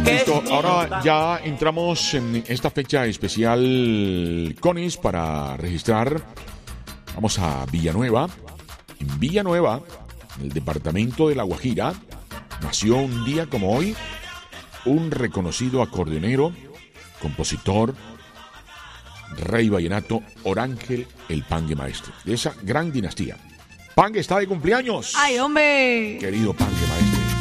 Listo, ahora ya entramos en esta fecha especial, Conis, para registrar. Vamos a Villanueva. En Villanueva, en el departamento de La Guajira, nació un día como hoy un reconocido acordeonero, compositor, rey vallenato, Orángel el Pangue Maestre, de esa gran dinastía. Pangue está de cumpleaños. ¡Ay, hombre! Querido Pangue Maestre.